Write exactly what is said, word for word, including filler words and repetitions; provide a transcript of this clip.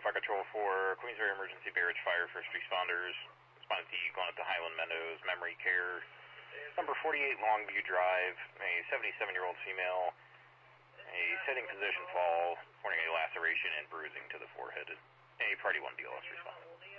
Fire Control for Queensbury Emergency Barrage Fire, first responders. Responding to you going up to Highland Meadows, Memory Care. Number forty-eight Longview Drive, a seventy-seven-year-old female. A sitting position fall, reporting a laceration and bruising to the forehead. A Party one B L S respond.